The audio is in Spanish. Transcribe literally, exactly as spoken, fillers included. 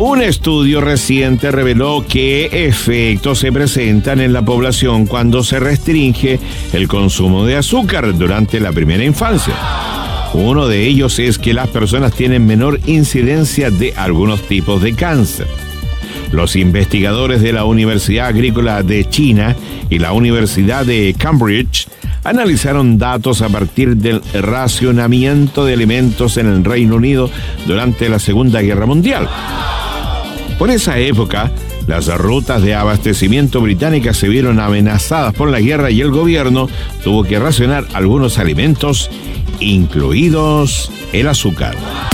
Un estudio reciente reveló qué efectos se presentan en la población cuando se restringe el consumo de azúcar durante la primera infancia. Uno de ellos es que las personas tienen menor incidencia de algunos tipos de cáncer. Los investigadores de la Universidad Agrícola de China y la Universidad de Cambridge analizaron datos a partir del racionamiento de alimentos en el Reino Unido durante la Segunda Guerra Mundial. Por esa época, las rutas de abastecimiento británicas se vieron amenazadas por la guerra y el gobierno tuvo que racionar algunos alimentos, incluidos el azúcar.